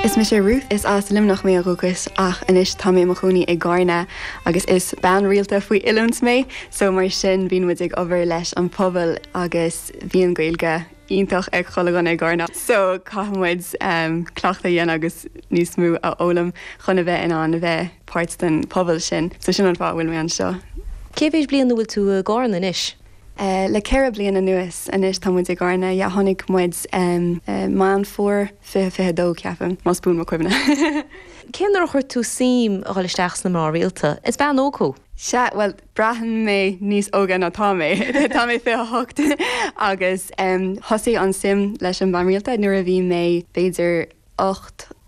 Is me sé Ruth is as limnach mé a rugus ach inis tá mé mo chuúní ag gána agus is ban rialta faoi ilms mé, so mar sin bhín muid ag over leis an pobl agus bhíon gailge ítach ag cholagan ag gána. So camuid cleachta dhéana agus níos mú a ólam chuna bheith in an bheith páirt den pobl sin, so sin an fá bhfuil mé an seo. Cé bhís blian bhfuil tú gána inis? Le ceire blian a nuas inis tá muid ag gána, ja tháinig muid man fór fi dó ceafam, más bún mo cuimna. Céan ar chuir tú sim a gáilisteachs na mar rialta, is bean ócó? Se, well, brahan mé níos ógan á tá mé. Tá mé fé hocht agus thosaí an sim leis an ban rialta nuair a bhí mé féidir 8